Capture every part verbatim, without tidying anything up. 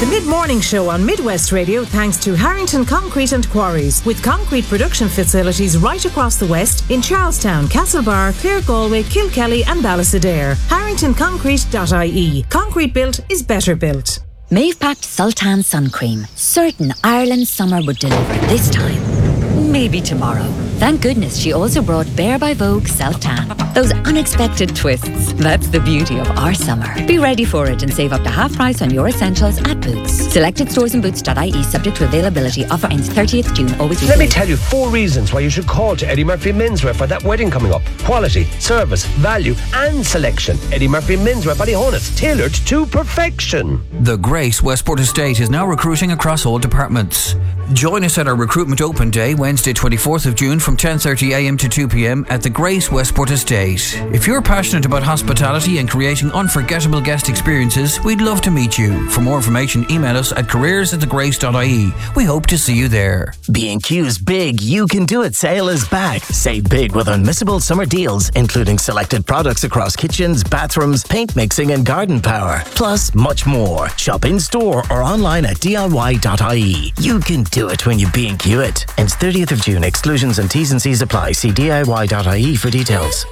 The mid-morning show on Midwest Radio thanks to Harrington Concrete and Quarries, with concrete production facilities right across the west in Charlestown, Castlebar, Clare Galway, Kilkelly and Ballysadare. harrington concrete dot I E. Concrete built is better built. Maeve packed Sultan sun cream. Certain Ireland's summer would deliver this time. Maybe tomorrow. Thank goodness she also brought Bare by Vogue Self-Tan. Those unexpected twists. That's the beauty of our summer. Be ready for it and save up to half price on your essentials at Boots. Selected stores and boots dot I E subject to availability. Offer ends thirtieth June. Always Let me tell you four reasons why you should call to Eddie Murphy Menswear for that wedding coming up. Quality, service, value and selection. Eddie Murphy Menswear Ballyhonus, tailored to perfection. The Grace Westport Estate is now recruiting across all departments. Join us at our Recruitment Open Day, Wednesday twenty-fourth of June from ten thirty a m to two p m at the Grace Westport Estate. If you're passionate about hospitality and creating unforgettable guest experiences, we'd love to meet you. For more information, email us at careers at the grace dot I E. We hope to see you there. B and Q's Big You Can Do It sale is back. Save big with unmissable summer deals, including selected products across kitchens, bathrooms, paint mixing and garden power. Plus, much more. Shop in store or online at D I Y dot I E. You can do it when you B and Q it. Ends thirtieth of June. Exclusions and T's and C's apply. See D I Y dot I E for details.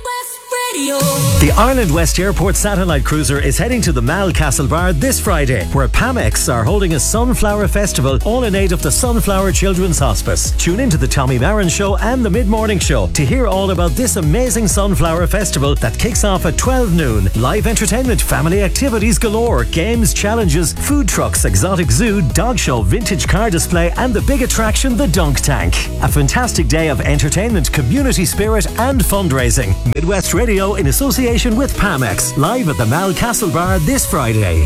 The Ireland West Airport satellite cruiser is heading to the Mal Castlebar this Friday, where Pamex are holding a Sunflower Festival, all in aid of the Sunflower Children's Hospice. Tune into the Tommy Marin Show and the Mid-Morning Show to hear all about this amazing Sunflower Festival that kicks off at twelve noon. Live entertainment, family activities galore, games, challenges, food trucks, exotic zoo, dog show, vintage car display and the big attraction, the Dunk Tank. A fantastic day of entertainment, community spirit and fundraising. Midwest Radio in association with Pamex, live at the Mal Castlebar this Friday.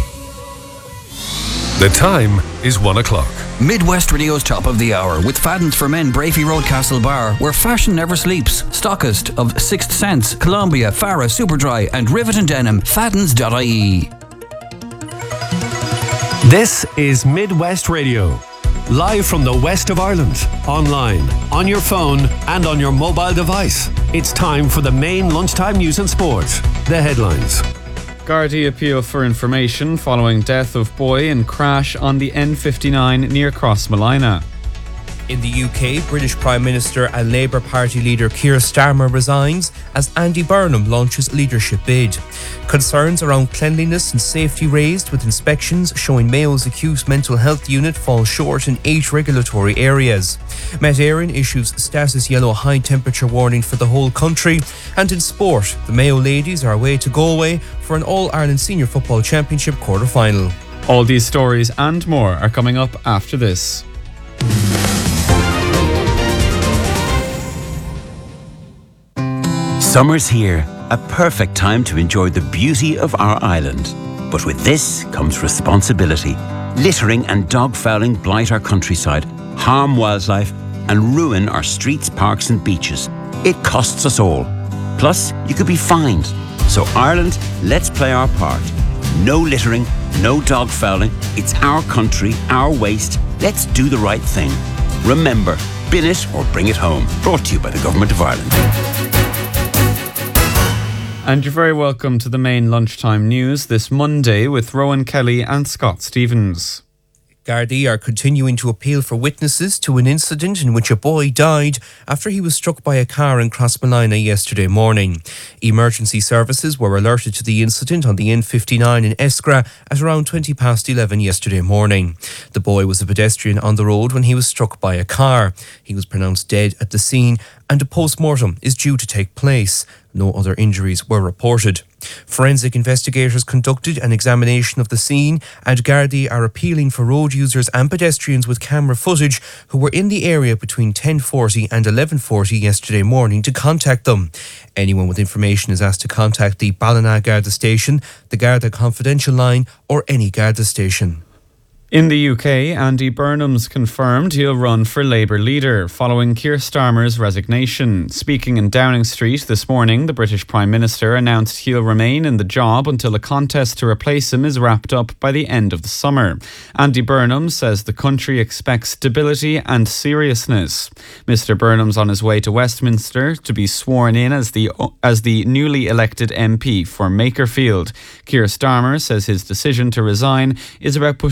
The time is one o'clock. Midwest Radio's top of the hour with Fadden's for Men, Brafey Road, Castlebar, where fashion never sleeps. Stockist of Sixth Sense, Columbia, Farah, Superdry and Rivet and Denim. Faddens dot I E. This is Midwest Radio. Live from the west of Ireland, online, on your phone and on your mobile device. It's time for the main lunchtime news and sport. The headlines. Gardaí appeal for information following death of boy in crash on the N fifty-nine near Crossmolina. In the U K, British Prime Minister and Labour Party leader Keir Starmer resigns as Andy Burnham launches leadership bid. Concerns around cleanliness and safety raised, with inspections showing Mayo's acute mental health unit fall short in eight regulatory areas. Met Éireann issues status yellow high temperature warning for the whole country. And in sport, the Mayo ladies are away to Galway for an All-Ireland Senior Football Championship quarter-final. All these stories and more are coming up after this. Summer's here, a perfect time to enjoy the beauty of our island. But with this comes responsibility. Littering and dog fouling blight our countryside, harm wildlife, and ruin our streets, parks and beaches. It costs us all. Plus, you could be fined. So Ireland, let's play our part. No littering, no dog fouling. It's our country, our waste. Let's do the right thing. Remember, bin it or bring it home. Brought to you by the Government of Ireland. And you're very welcome to the main lunchtime news this Monday with Rowan Kelly and Scott Stevens. Gardaí are continuing to appeal for witnesses to an incident in which a boy died after he was struck by a car in Crossmolina yesterday morning. Emergency services were alerted to the incident on the N fifty-nine in Eskra at around twenty past eleven yesterday morning. The boy was a pedestrian on the road when he was struck by a car. He was pronounced dead at the scene and a post-mortem is due to take place. No other injuries were reported. Forensic investigators conducted an examination of the scene, and Gardaí are appealing for road users and pedestrians with camera footage who were in the area between ten forty and eleven forty yesterday morning to contact them. Anyone with information is asked to contact the Ballina Garda station, the Garda Confidential line or any Garda station. In the U K, Andy Burnham's confirmed he'll run for Labour leader following Keir Starmer's resignation. Speaking in Downing Street this morning, the British Prime Minister announced he'll remain in the job until a contest to replace him is wrapped up by the end of the summer. Andy Burnham says the country expects stability and seriousness. Mister Burnham's on his way to Westminster to be sworn in as the as the newly elected M P for Makerfield. Keir Starmer says his decision to resign is about putting the country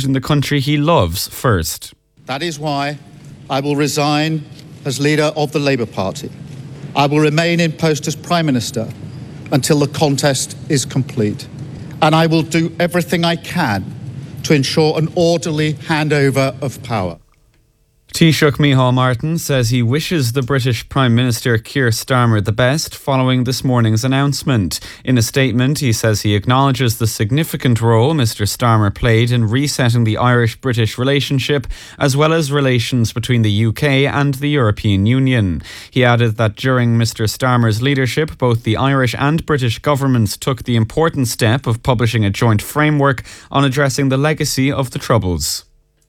country he loves first. That is why I will resign as leader of the Labour Party. I will remain in post as Prime Minister until the contest is complete. And I will do everything I can to ensure an orderly handover of power. Taoiseach Micheál Martin says he wishes the British Prime Minister Keir Starmer the best following this morning's announcement. In a statement, he says he acknowledges the significant role Mr Starmer played in resetting the Irish-British relationship, as well as relations between the U K and the European Union. He added that during Mr Starmer's leadership, both the Irish and British governments took the important step of publishing a joint framework on addressing the legacy of the Troubles.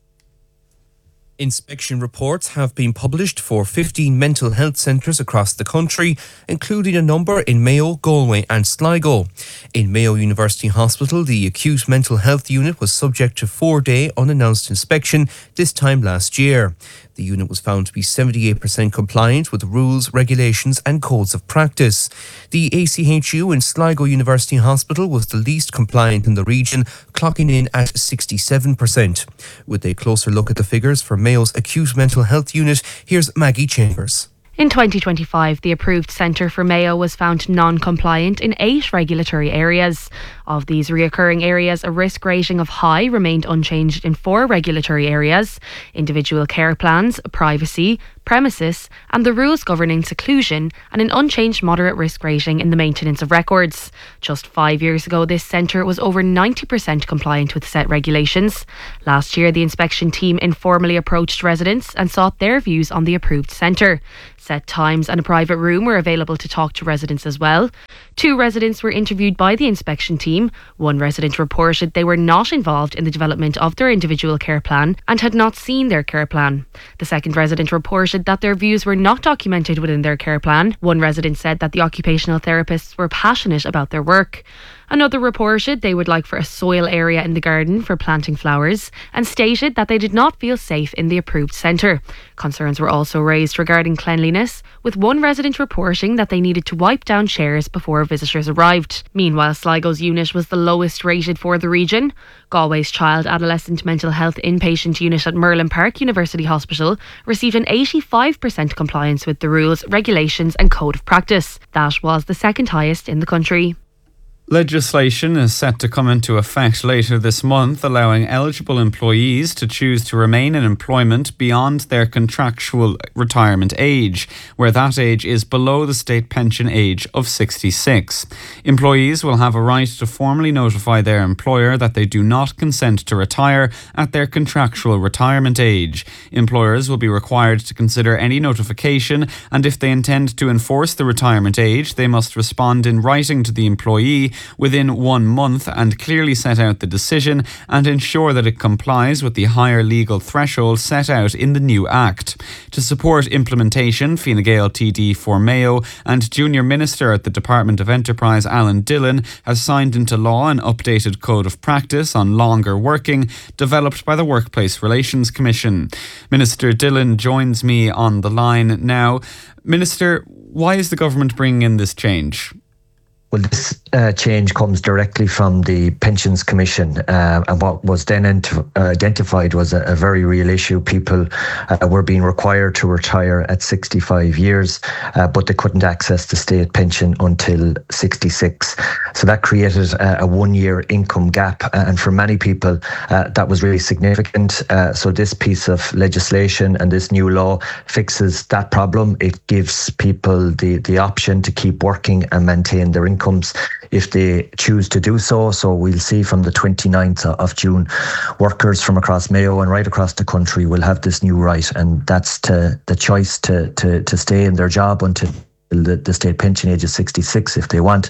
Inspection reports have been published for fifteen mental health centres across the country, including a number in Mayo, Galway and Sligo. In Mayo University Hospital, the acute mental health unit was subject to four-day unannounced inspection this time last year. The unit was found to be seventy-eight percent compliant with rules, regulations and codes of practice. The A C H U in Sligo University Hospital was the least compliant in the region, clocking in at sixty-seven percent. With a closer look at the figures for Mayo's acute mental health unit, here's Maggie Chambers. In twenty twenty-five, the approved centre for Mayo was found non-compliant in eight regulatory areas. Of these reoccurring areas, a risk rating of high remained unchanged in four regulatory areas: individual care plans, privacy, premises and the rules governing seclusion, and an unchanged moderate risk rating in the maintenance of records. Just five years ago, this centre was over ninety percent compliant with set regulations. Last year, the inspection team informally approached residents and sought their views on the approved centre. Set times and a private room were available to talk to residents as well. Two residents were interviewed by the inspection team. One resident reported they were not involved in the development of their individual care plan and had not seen their care plan. The second resident reported that their views were not documented within their care plan. One resident said that the occupational therapists were passionate about their work. Another reported they would like for a soil area in the garden for planting flowers and stated that they did not feel safe in the approved centre. Concerns were also raised regarding cleanliness, with one resident reporting that they needed to wipe down chairs before visitors arrived. Meanwhile, Sligo's unit was the lowest rated for the region. Galway's Child Adolescent Mental Health Inpatient Unit at Merlin Park University Hospital received an eighty-five percent compliance with the rules, regulations and code of practice. That was the second highest in the country. Legislation is set to come into effect later this month, allowing eligible employees to choose to remain in employment beyond their contractual retirement age, where that age is below the state pension age of sixty-six. Employees will have a right to formally notify their employer that they do not consent to retire at their contractual retirement age. Employers will be required to consider any notification, and if they intend to enforce the retirement age, they must respond in writing to the employee within one month and clearly set out the decision and ensure that it complies with the higher legal threshold set out in the new Act. To support implementation, Fine Gael T D for Mayo and Junior Minister at the Department of Enterprise Alan Dillon has signed into law an updated code of practice on longer working developed by the Workplace Relations Commission. Minister Dillon joins me on the line now. Minister, why is the government bringing in this change? Well, this uh, change comes directly from the Pensions Commission, uh, and what was then ent- uh, identified was a, a very real issue. People uh, were being required to retire at sixty-five years, uh, but they couldn't access the state pension until sixty-six. So that created a, a one-year income gap, and for many people, uh, that was really significant. Uh, so this piece of legislation and this new law fixes that problem. It gives people the, the option to keep working and maintain their income incomes if they choose to do so. So we'll see from the twenty-ninth of June, workers from across Mayo and right across the country will have this new right, and that's to the choice to to to stay in their job until the, the state pension age is sixty-six if they want.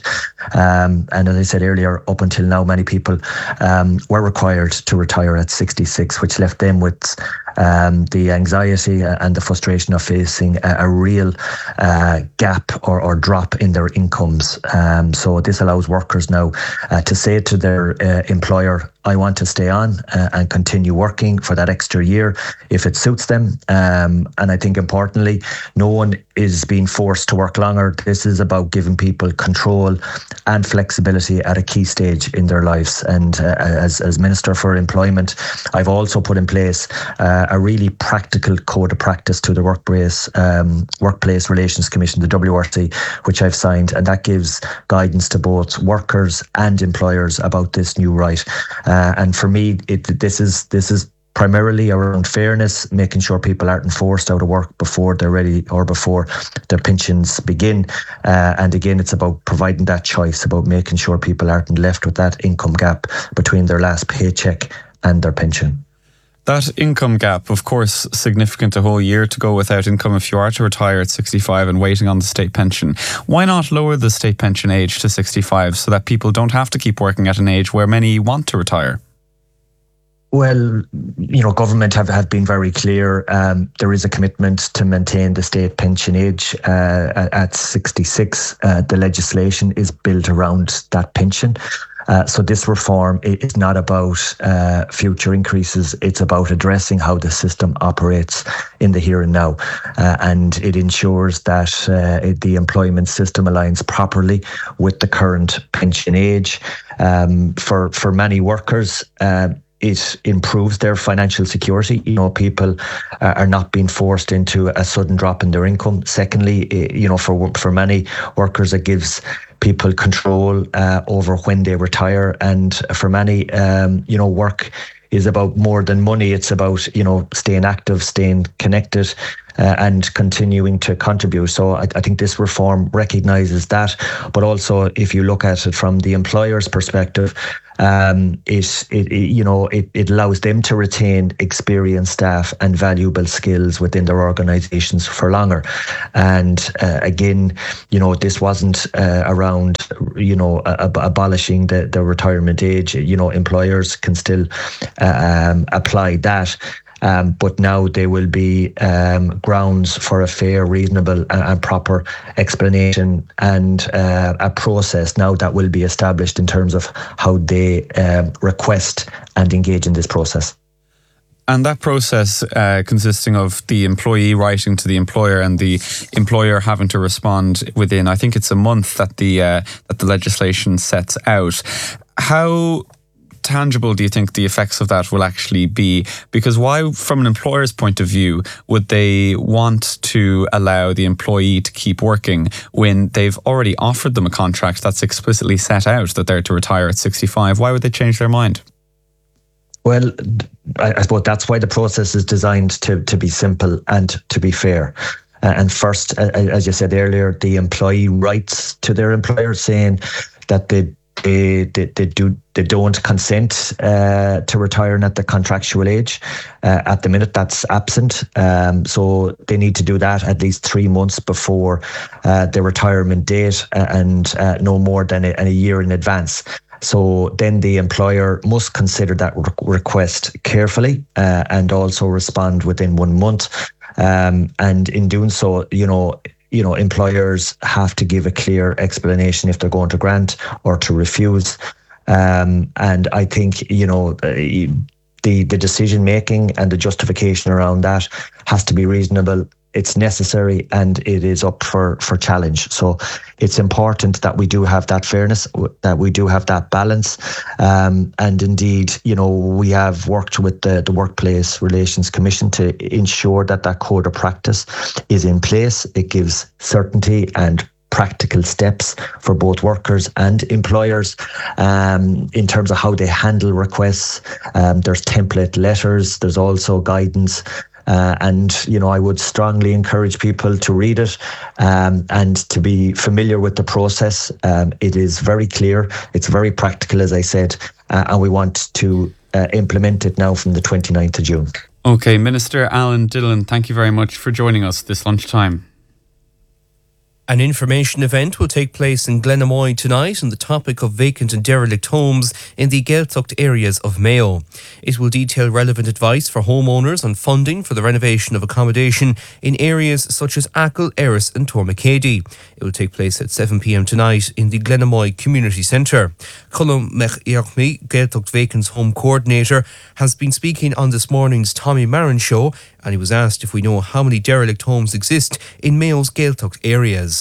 Um, and as I said earlier, up until now, many people um, were required to retire at sixty-six, which left them with um, the anxiety and the frustration of facing a, a real uh, gap or, or drop in their incomes. Um, so this allows workers now uh, to say to their uh, employer, I want to stay on uh, and continue working for that extra year if it suits them. Um, and I think importantly, no one is being forced to work longer. This is about giving people control and flexibility at a key stage in their lives. And uh, as, as Minister for Employment, I've also put in place uh, a really practical code of practice to the Workplace, um, Workplace Relations Commission, the W R C, which I've signed. And that gives guidance to both workers and employers about this new right. Uh, and for me, it, this is this is primarily around fairness, making sure people aren't forced out of work before they're ready or before their pensions begin. Uh, and again, it's about providing that choice, about making sure people aren't left with that income gap between their last paycheck and their pension. That income gap, of course, significant, a whole year to go without income if you are to retire at sixty-five and waiting on the state pension. Why not lower the state pension age to sixty-five so that people don't have to keep working at an age where many want to retire? Well, you know, government have, have been very clear. Um, there is a commitment to maintain the state pension age uh, at, at sixty-six. Uh, the legislation is built around that pension. Uh, so this reform is not about uh, future increases. It's about addressing how the system operates in the here and now. Uh, and it ensures that uh, it, the employment system aligns properly with the current pension age. Um, for, for many workers, uh, it improves their financial security. You know, people uh, are not being forced into a sudden drop in their income. Secondly, it, you know, for for many workers, it gives people control uh, over when they retire. And for many, um, you know, work is about more than money. It's about, you know, staying active, staying connected, uh, and continuing to contribute. So I, I think this reform recognises that. But also, if you look at it from the employer's perspective, um, it, it, it you know, it, it allows them to retain experienced staff and valuable skills within their organisations for longer. And uh, again, you know, this wasn't uh, around, you know, ab- abolishing the, the retirement age. You know, employers can still uh, um, apply that. Um, but now there will be um, grounds for a fair, reasonable and, and proper explanation and uh, a process now that will be established in terms of how they um, request and engage in this process. And that process uh, consisting of the employee writing to the employer and the employer having to respond within, I think it's a month that the uh, that the legislation sets out. How tangible do you think the effects of that will actually be? Because why, from an employer's point of view, would they want to allow the employee to keep working when they've already offered them a contract that's explicitly set out that they're to retire at sixty-five? Why would they change their mind? Well, I suppose that's why the process is designed to, to be simple and to be fair. Uh, and first, uh, as you said earlier, the employee writes to their employer saying that they They, they, they do they don't consent uh, to retiring at the contractual age. Uh, at the minute, that's absent. Um, so they need to do that at least three months before uh, the retirement date and uh, no more than a, a year in advance. So then the employer must consider that re- request carefully uh, and also respond within one month. Um, and in doing so, you know, You know, employers have to give a clear explanation if they're going to grant or to refuse. Um, and I think, you know, the the decision making and the justification around that has to be reasonable. It's necessary and it is up for, for challenge. So it's important that we do have that fairness, that we do have that balance. Um, and indeed, you know, we have worked with the, the Workplace Relations Commission to ensure that that code of practice is in place. It gives certainty and practical steps for both workers and employers um, in terms of how they handle requests. Um, there's template letters. There's also guidance. Uh, and, you know, I would strongly encourage people to read it um, and to be familiar with the process. Um, it is very clear. It's very practical, as I said, uh, and we want to uh, implement it now from the twenty-ninth of June. Okay, Minister Alan Dillon, thank you very much for joining us this lunchtime. An information event will take place in Glenamoy tonight on the topic of vacant and derelict homes in the Gaeltacht areas of Mayo. It will detail relevant advice for homeowners on funding for the renovation of accommodation in areas such as Achill, Erris and Tormacady. It will take place at seven p m tonight in the Glenamoy Community Centre. Colm McIachmi, Gaeltacht Vacants Home Coordinator, has been speaking on this morning's Tommy Marin show, and he was asked if we know how many derelict homes exist in Mayo's Gaeltacht areas.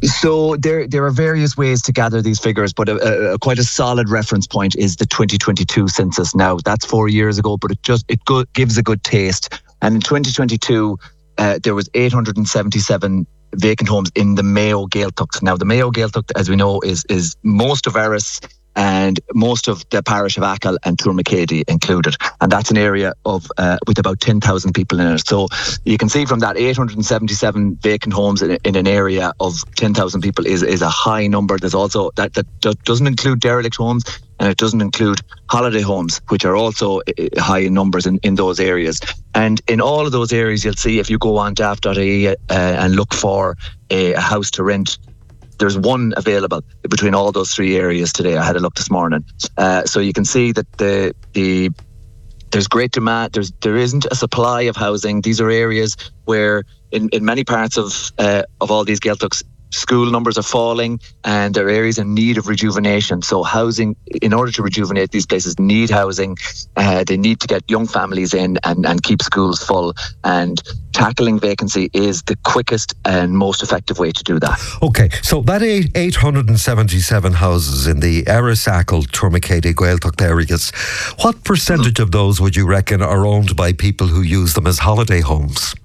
So there there are various ways to gather these figures, but a, a, quite a solid reference point is the twenty twenty-two census. Now, that's four years ago, but it just it go, gives a good taste. And in twenty twenty-two, uh, there was eight hundred seventy-seven vacant homes in the Mayo Gaeltacht. Now, the Mayo Gaeltacht, as we know, is is most of Erris and most of the parish of Achill and Tormacady included. And that's an area of uh, with about ten thousand people in it. So you can see from that eight hundred seventy-seven vacant homes in, in an area of ten thousand people is, is a high number. There's also, that, that doesn't include derelict homes, and it doesn't include holiday homes, which are also high in numbers in, in those areas. And in all of those areas, you'll see if you go on daft dot I E uh, and look for a, a house to rent, there's one available between all those three areas today. I had a look this morning. Uh, so you can see that the the there's great demand. There's there isn't a supply of housing. These are areas where in, in many parts of uh, of all these Gaeltachts, school numbers are falling, and there are areas in need of rejuvenation. So housing, in order to rejuvenate these places, need housing. Uh, they need to get young families in and, and keep schools full. And tackling vacancy is the quickest and most effective way to do that. Okay, so that eight, eight hundred seventy-seven houses in the Erris, Achill, Tormacady, Gaeltacht areas, what percentage of those would you reckon are owned by people who use them as holiday homes?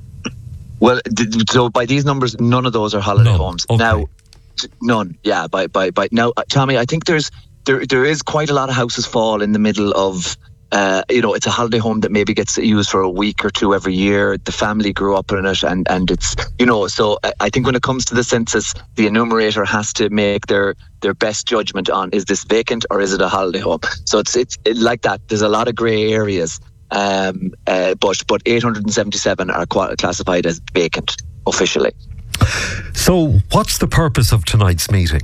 Well, so by these numbers, none of those are holiday none. homes. Okay. Now, none. Yeah, by by by now, Tommy, I think there's there there is quite a lot of houses fall in the middle of. Uh, you know, it's a holiday home that maybe gets used for a week or two every year. The family grew up in it, and and it's, you know, so I think when it comes to the census, the enumerator has to make their their best judgment on, is this vacant or is it a holiday home? So it's it's it, like that. There's a lot of grey areas. Um, uh, but but eight hundred seventy-seven are qu- classified as vacant officially. So what's the purpose of tonight's meeting?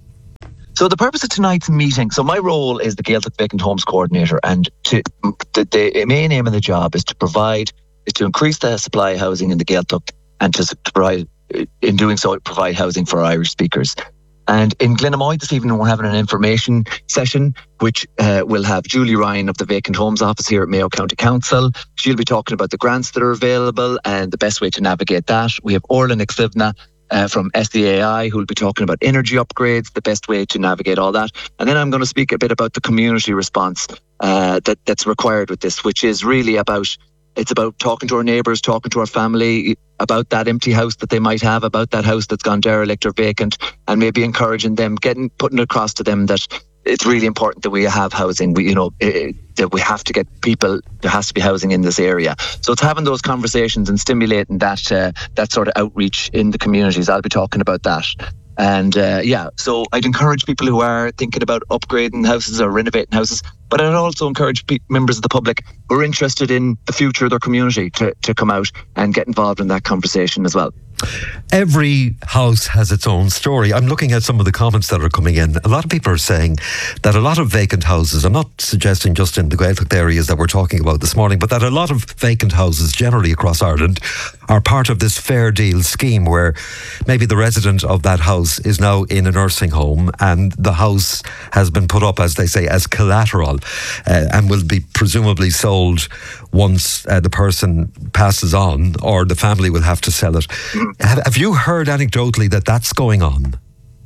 So the purpose of tonight's meeting, so my role is the Gaeltacht Vacant Homes Coordinator, and to, the, the main aim of the job is to provide, is to increase the supply of housing in the Gaeltacht, and to provide, in doing so, provide housing for Irish speakers. And in Glenamoy this evening, we're having an information session, which uh, will have Julie Ryan of the Vacant Homes Office here at Mayo County Council. She'll be talking about the grants that are available and the best way to navigate that. We have Orla Nixivna uh, from S D A I, who will be talking about energy upgrades, the best way to navigate all that. And then I'm going to speak a bit about the community response uh, that, that's required with this, which is really about It's about talking to our neighbours, talking to our family about that empty house that they might have, about that house that's gone derelict or vacant, and maybe encouraging them, getting putting across to them that it's really important that we have housing. We, you know, it, that we have to get people. There has to be housing in this area. So it's having those conversations and stimulating that uh, that sort of outreach in the communities. I'll be talking about that. And uh, yeah, so I'd encourage people who are thinking about upgrading houses or renovating houses, but I'd also encourage pe- members of the public who are interested in the future of their community to, to come out and get involved in that conversation as well. Every house has its own story. I'm looking at some of the comments that are coming in. A lot of people are saying that a lot of vacant houses, I'm not suggesting just in the Gaeltacht areas that we're talking about this morning, but that a lot of vacant houses generally across Ireland are part of this fair deal scheme where maybe the resident of that house is now in a nursing home and the house has been put up, as they say, as collateral uh, and will be presumably sold once uh, the person passes on, or the family will have to sell it. Have, have you heard anecdotally that that's going on?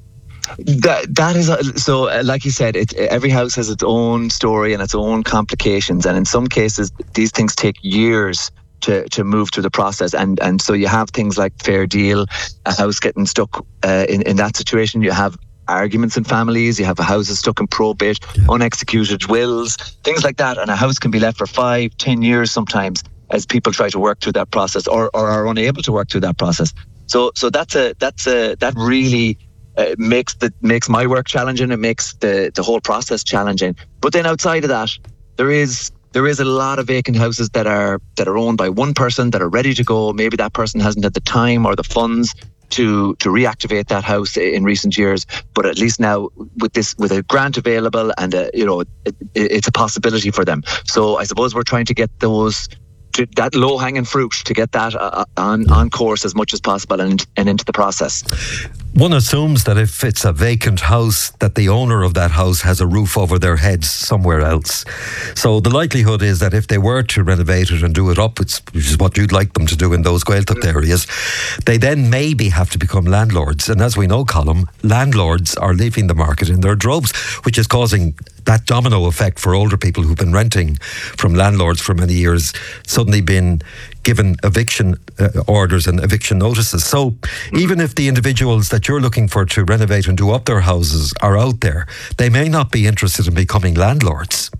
That that is a, so. Uh, like you said, it, every house has its own story and its own complications, and in some cases, these things take years to to move through the process. And and so you have things like fair deal, a house getting stuck uh, in in that situation. You have arguments in families, you have houses stuck in probate, yeah. unexecuted wills, things like that, and a house can be left for five, ten years sometimes as people try to work through that process, or, or are unable to work through that process. So so that's a that's a that really uh, makes the makes my work challenging. It makes the the whole process challenging. But then outside of that, there is there is a lot of vacant houses that are that are owned by one person that are ready to go. Maybe that person hasn't had the time or the funds to to reactivate that house in recent years, but at least now with this, with a grant available, and uh, you know, it, it's a possibility for them. So I suppose we're trying to get those, to that low-hanging fruit, to get that uh, on on course as much as possible and and into the process. One assumes that if it's a vacant house, that the owner of that house has a roof over their heads somewhere else. So the likelihood is that if they were to renovate it and do it up, which is what you'd like them to do in those Gaeltacht areas, they then maybe have to become landlords. And as we know, Colm, landlords are leaving the market in their droves, which is causing that domino effect for older people who've been renting from landlords for many years, suddenly been given eviction uh, orders and eviction notices. So even if the individuals that you're looking for to renovate and do up their houses are out there, they may not be interested in becoming landlords.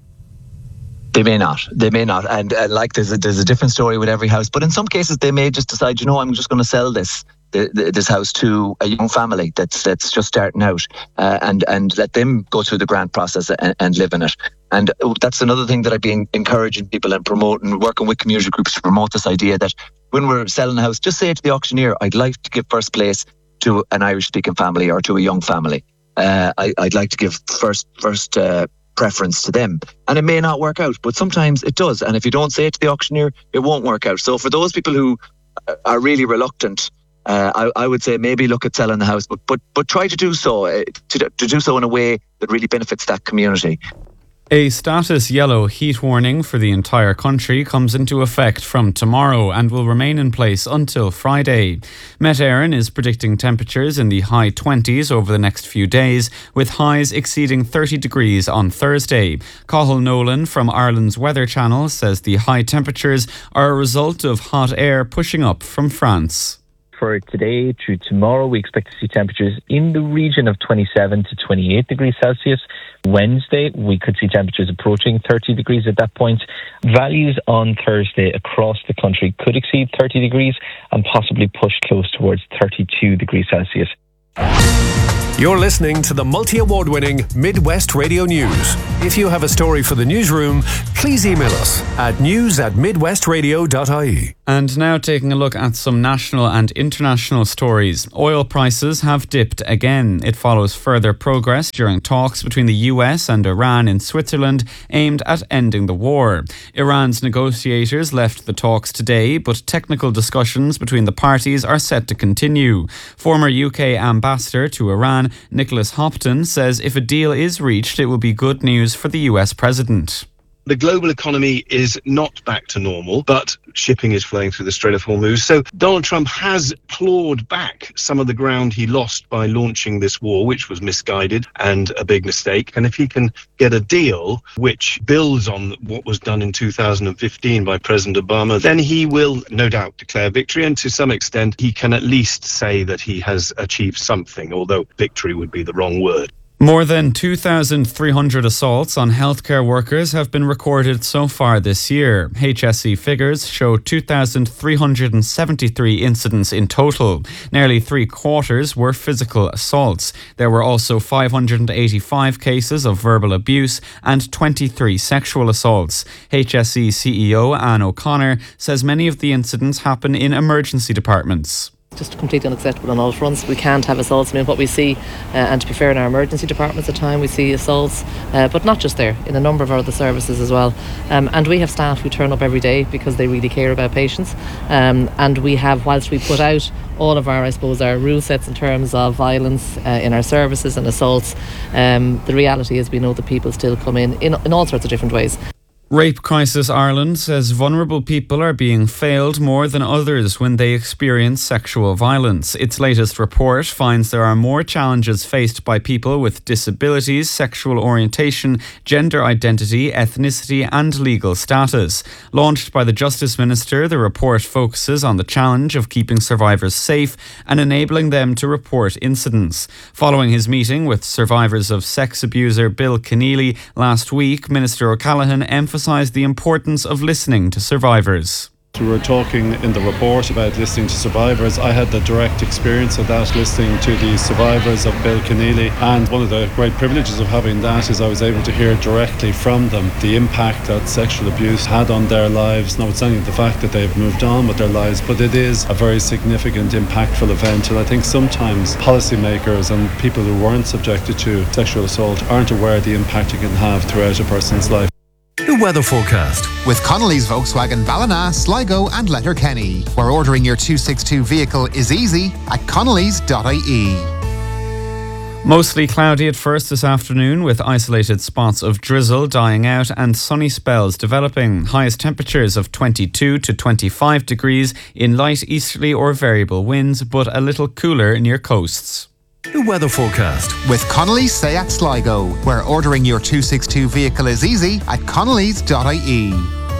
They may not. They may not. And uh, like there's a, there's a different story with every house. But in some cases, they may just decide, you know, I'm just going to sell this the, the, this house to a young family that's that's just starting out, uh, and and let them go through the grant process and, and live in it. And that's another thing that I've been encouraging people and promoting, working with community groups to promote this idea that when we're selling a house, just say to the auctioneer, I'd like to give first place to an Irish-speaking family or to a young family. Uh, I, I'd like to give first first uh, preference to them. And it may not work out, but sometimes it does. And if you don't say it to the auctioneer, it won't work out. So for those people who are really reluctant, Uh, I, I would say maybe look at selling the house, but but but try to do so uh, to, to do so in a way that really benefits that community. A status yellow heat warning for the entire country comes into effect from tomorrow and will remain in place until Friday. Met Éireann is predicting temperatures in the high twenties over the next few days, with highs exceeding thirty degrees on Thursday. Cathal Nolan from Ireland's Weather Channel says the high temperatures are a result of hot air pushing up from France. For today through tomorrow, we expect to see temperatures in the region of twenty-seven to twenty-eight degrees Celsius. Wednesday, we could see temperatures approaching thirty degrees at that point. Values on Thursday across the country could exceed thirty degrees and possibly push close towards thirty-two degrees Celsius. You're listening to the multi-award-winning Midwest Radio News. If you have a story for the newsroom, please email us at news at midwestradio dot I E. And now taking a look at some national and international stories. Oil prices have dipped again. It follows further progress during talks between the U S and Iran in Switzerland aimed at ending the war. Iran's negotiators left the talks today, but technical discussions between the parties are set to continue. Former U K ambassador to Iran, Nicholas Hopton, says if a deal is reached, it will be good news for the U S president. The global economy is not back to normal, but shipping is flowing through the Strait of Hormuz. So Donald Trump has clawed back some of the ground he lost by launching this war, which was misguided and a big mistake. And if he can get a deal which builds on what was done in two thousand fifteen by President Obama, then he will no doubt declare victory. And to some extent, he can at least say that he has achieved something, although victory would be the wrong word. More than two thousand three hundred assaults on healthcare workers have been recorded so far this year. H S E figures show two thousand three hundred seventy-three incidents in total. Nearly three quarters were physical assaults. There were also five hundred eighty-five cases of verbal abuse and twenty-three sexual assaults. H S E C E O Anne O'Connor says many of the incidents happen in emergency departments. Just completely unacceptable on all fronts. We can't have assaults. I mean, what we see, uh, and to be fair, in our emergency departments at time, we see assaults, uh, but not just there, in a number of other services as well. Um, and we have staff who turn up every day because they really care about patients. Um, and we have, whilst we put out all of our, I suppose, our rule sets in terms of violence uh, in our services and assaults, um, the reality is we know that people still come in, in in all sorts of different ways. Rape Crisis Ireland says vulnerable people are being failed more than others when they experience sexual violence. Its latest report finds there are more challenges faced by people with disabilities, sexual orientation, gender identity, ethnicity and legal status. Launched by the Justice Minister, the report focuses on the challenge of keeping survivors safe and enabling them to report incidents. Following his meeting with survivors of sex abuser Bill Keneally last week, Minister O'Callaghan emphasised the importance of listening to survivors. We were talking in the report about listening to survivors. I had the direct experience of that, listening to the survivors of Bill Keneally, and one of the great privileges of having that is I was able to hear directly from them the impact that sexual abuse had on their lives, notwithstanding the fact that they've moved on with their lives, but it is a very significant, impactful event, and I think sometimes policymakers and people who weren't subjected to sexual assault aren't aware of the impact it can have throughout a person's life. The weather forecast with Connolly's Volkswagen Ballina, Sligo and Letterkenny, where ordering your two sixty-two vehicle is easy at connolly's dot I E. Mostly cloudy at first this afternoon, with isolated spots of drizzle dying out and sunny spells developing. Highest temperatures of twenty-two to twenty-five degrees in light easterly or variable winds, but a little cooler near coasts. The weather forecast with Connolly's Seat Sligo, where ordering your two sixty-two vehicle is easy at connolly's dot I E.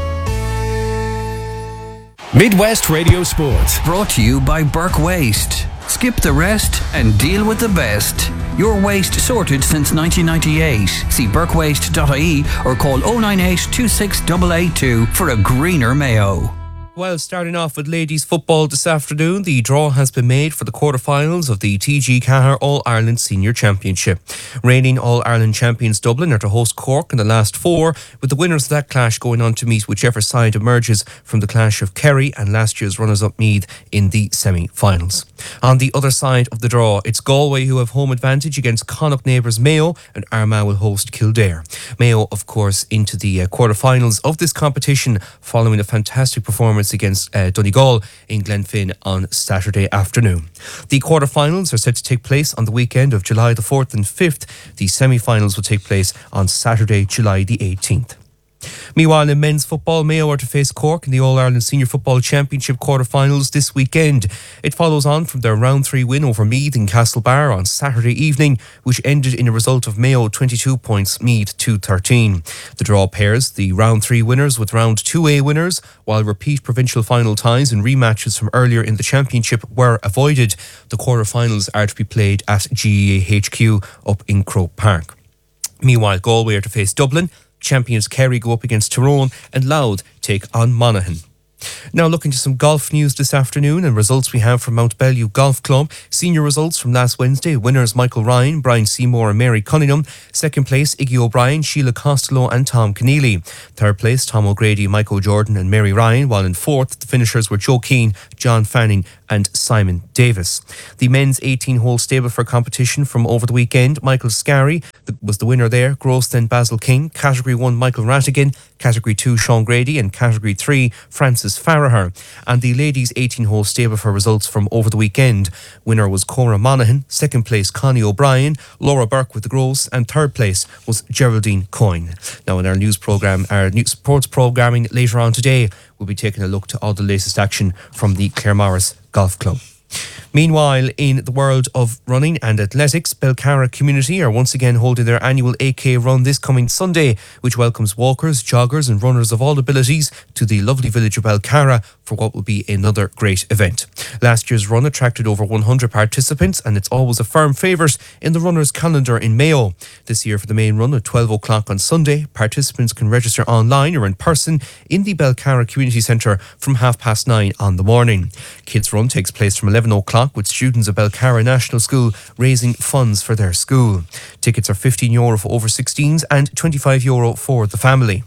Midwest Radio Sports. Brought to you by Burke Waste. Skip the rest and deal with the best. Your waste sorted since nineteen ninety-eight. See burke waste dot I E or call oh nine eight, two six eight eight two for a greener Mayo. Well, starting off with ladies football this afternoon, the draw has been made for the quarterfinals of the T G Cahir All-Ireland Senior Championship. Reigning All-Ireland champions Dublin are to host Cork in the last four, with the winners of that clash going on to meet whichever side emerges from the clash of Kerry and last year's runners-up Meath in the semi-finals. On the other side of the draw, it's Galway who have home advantage against Connacht neighbours Mayo, and Armagh will host Kildare. Mayo, of course, into the uh, quarterfinals of this competition following a fantastic performance against uh, Donegal in Glenfin on Saturday afternoon. The quarterfinals are set to take place on the weekend of July the fourth and fifth. The semi-finals will take place on Saturday, July the eighteenth. Meanwhile, in men's football, Mayo are to face Cork in the All-Ireland Senior Football Championship quarter-finals this weekend. It follows on from their round three win over Meath in Castlebar on Saturday evening, which ended in a result of Mayo twenty-two points, Meath two thirteen. The draw pairs the round three winners with round two A winners, while repeat provincial final ties and rematches from earlier in the championship were avoided. The quarter-finals are to be played at G E A H Q up in Croke Park. Meanwhile, Galway are to face Dublin. Champions Kerry go up against Tyrone, and Louth take on Monaghan. Now looking to some golf news this afternoon and results we have from Mount Bellew Golf Club. Senior results from last Wednesday. Winners Michael Ryan, Brian Seymour and Mary Cunningham. Second place Iggy O'Brien, Sheila Costello and Tom Keneally. Third place Tom O'Grady, Michael Jordan and Mary Ryan, while in fourth the finishers were Joe Keane, John Fanning and Simon Davis. The men's eighteen-hole Stableford competition from over the weekend. Michael Scarry was the winner there. Gross then Basil King. Category one Michael Rattigan. Category two Sean Grady and Category three Francis Farragher. And the ladies' eighteen-hole Stableford results from over the weekend. Winner was Cora Monaghan. Second place Connie O'Brien. Laura Burke with the Gross. And third place was Geraldine Coyne. Now in our news programme, our news sports programming later on today, we'll be taking a look to all the latest action from the Claremorris Golf Club. Meanwhile, in the world of running and athletics, Belcarra Community are once again holding their annual eight K run this coming Sunday, which welcomes walkers, joggers and runners of all abilities to the lovely village of Belcarra for what will be another great event. Last year's run attracted over one hundred participants, and it's always a firm favourite in the runner's calendar in Mayo. This year for the main run at twelve o'clock on Sunday, participants can register online or in person in the Belcarra Community Centre from half past nine on the morning. Kids Run takes place from eleven o'clock with students of Belcarra National School raising funds for their school. Tickets are fifteen euro for over sixteens and twenty-five euro for the family.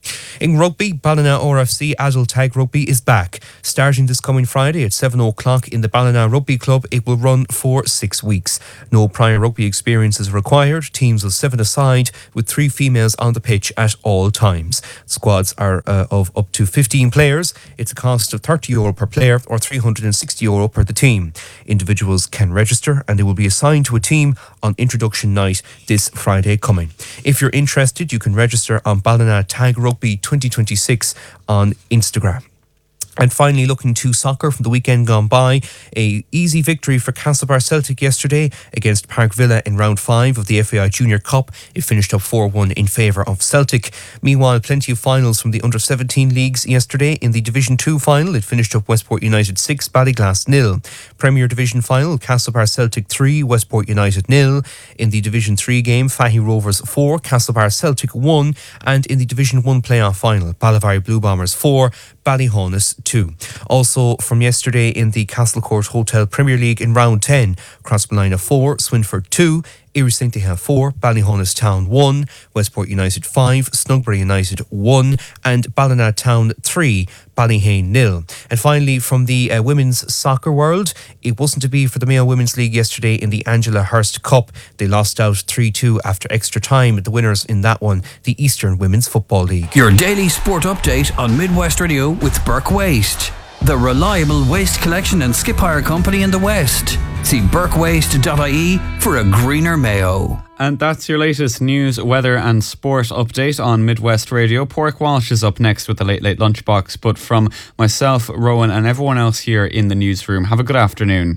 In rugby, Ballina R F C Adult Tag Rugby is back. Starting this coming Friday at seven o'clock in the Ballina Rugby Club, it will run for six weeks. No prior rugby experience is required. Teams of seven aside, with three females on the pitch at all times. Squads are uh, of up to fifteen players. It's a cost of thirty euro per player or three hundred sixty euro per the team. Individuals can register and they will be assigned to a team on introduction night this Friday coming. If you're interested, you can register on Ballina Tag Rugby twenty twenty-six on Instagram. And finally, looking to soccer from the weekend gone by, a easy victory for Castlebar Celtic yesterday against Park Villa in round five of the F A I Junior Cup. It finished up four one in favour of Celtic. Meanwhile, plenty of finals from the under seventeen leagues yesterday. In the Division two final, it finished up Westport United six, Ballyglass nil. Premier Division final, Castlebar Celtic three, Westport United nil. In the Division three game, Fahy Rovers four, Castlebar Celtic one. And in the Division one playoff final, Ballivary Blue Bombers four, Ballyhonus two. Also from yesterday in the Castlecourt Hotel Premier League in round ten, Crossmolina four, Swinford two, Iri Saint four, Ballyhonus Town one, Westport United five, Snugbury United one, and Ballina Town three, Ballyhane nil. And finally, from the uh, women's soccer world, it wasn't to be for the Mayo Women's League yesterday in the Angela Hurst Cup. They lost out three two after extra time. The winners in that one, the Eastern Women's Football League. Your daily sport update on Midwest Radio with Burke Waste, the reliable waste collection and skip hire company in the West. See burke waste dot I E for a greener Mayo. And that's your latest news, weather and sport update on Midwest Radio. Pork Walsh is up next with the Late Late Lunchbox. But from myself, Rowan, and everyone else here in the newsroom, have a good afternoon.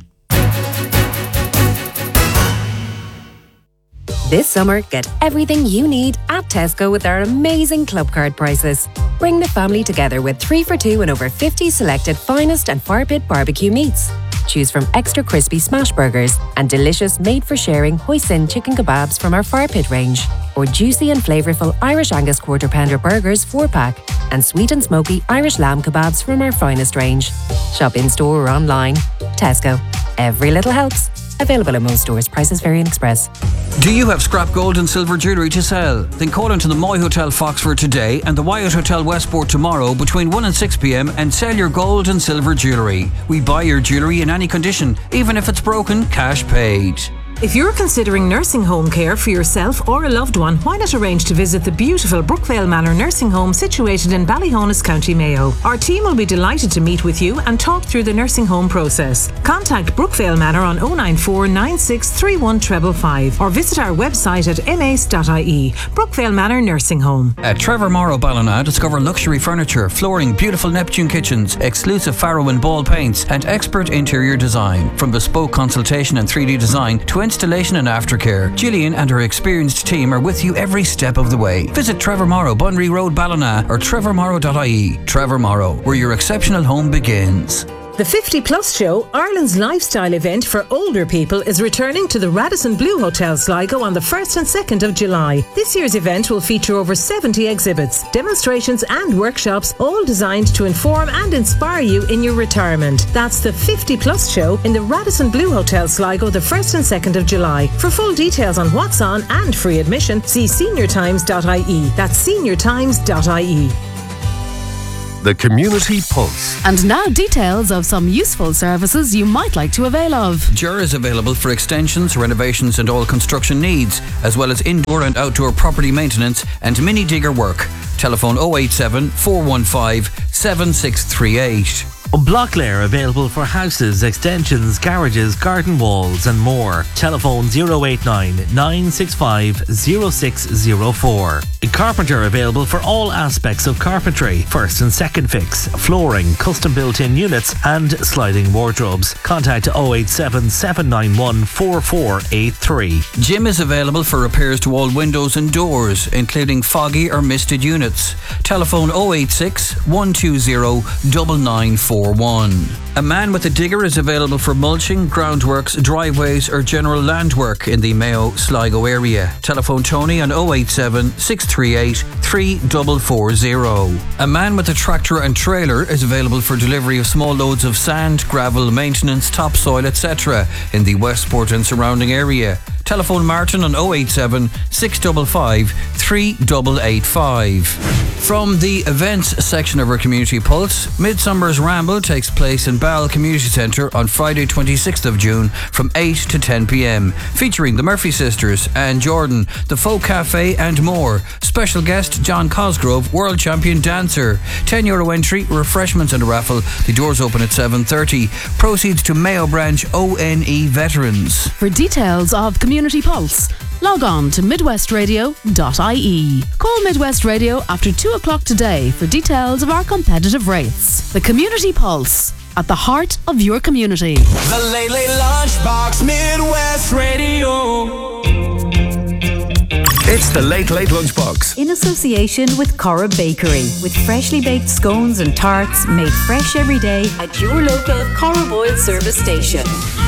This summer, get everything you need at Tesco with our amazing club card prices. Bring the family together with three for two and over fifty selected finest and fire pit barbecue meats. Choose from extra crispy smash burgers and delicious made-for-sharing hoisin chicken kebabs from our fire pit range, or juicy and flavourful Irish Angus quarter pounder burgers four-pack, and sweet and smoky Irish lamb kebabs from our finest range. Shop in-store or online. Tesco. Every little helps. Available in most stores. Prices vary in Express. Do you have scrap gold and silver jewellery to sell? Then call into the Moy Hotel Foxford today and the Wyatt Hotel Westport tomorrow between one and six p m and sell your gold and silver jewellery. We buy your jewellery in any condition, even if it's broken, cash paid. If you're considering nursing home care for yourself or a loved one, why not arrange to visit the beautiful Brookvale Manor Nursing Home situated in Ballyhonus, County Mayo. Our team will be delighted to meet with you and talk through the nursing home process. Contact Brookvale Manor on oh nine four nine six three one five five or visit our website at m a c e dot i e. Brookvale Manor Nursing Home. At Trevor Morrow Ballina, discover luxury furniture, flooring, beautiful Neptune kitchens, exclusive Farrow and Ball paints, and expert interior design. From bespoke consultation and three D design to installation and aftercare, Gillian and her experienced team are with you every step of the way. Visit Trevor Morrow, Bunry Road, Ballina, or trevor morrow dot I E. Trevor Morrow, where your exceptional home begins. The fifty plus Show, Ireland's lifestyle event for older people, is returning to the Radisson Blu Hotel Sligo on the first and second of July. This year's event will feature over seventy exhibits, demonstrations and workshops, all designed to inform and inspire you in your retirement. That's the fifty plus Show in the Radisson Blu Hotel Sligo the first and second of July. For full details on what's on and free admission, see senior times dot I E. That's senior times dot I E. The Community Pulse. And now details of some useful services you might like to avail of. J U R is available for extensions, renovations and all construction needs, as well as indoor and outdoor property maintenance and mini digger work. Telephone oh eight seven, four one five, seven six three eight. Blocklair available for houses, extensions, garages, garden walls and more. Telephone oh eight nine, nine six five, oh six oh four. Carpenter available for all aspects of carpentry. First and second fix, flooring, custom built-in units and sliding wardrobes. Contact oh eight seven, seven nine one, four four eight three. Jim is available for repairs to all windows and doors, including foggy or misted units. Telephone oh eight six, one two zero, nine nine four one. A man with a digger is available for mulching, groundworks, driveways or general land work in the Mayo Sligo area. Telephone Tony on oh eight seven, six three eight, three four four zero. A man with a tractor and trailer is available for delivery of small loads of sand, gravel, maintenance, topsoil, et cetera in the Westport and surrounding area. Telephone Martin on oh eight seven, six five five, three eight eight five. From the events section of our Community Pulse, Midsummer's Ramble takes place in Ball Community Centre on Friday twenty-sixth of June from eight to ten p m, featuring the Murphy Sisters, Anne Jordan, the Folk Cafe and more. Special guest John Cosgrove, world champion dancer. ten euro entry, refreshments and a raffle. The doors open at seven thirty. Proceeds to Mayo Branch O N E veterans. For details of Community Pulse, log on to midwest radio dot I E. Call Midwest Radio after two o'clock today for details of our competitive rates. The Community Pulse, at the heart of your community. The Late Late Lunchbox, Midwest Radio. It's the Late Late Lunchbox. In association with Cora Bakery, with freshly baked scones and tarts made fresh every day at your local Cora Boyle service station.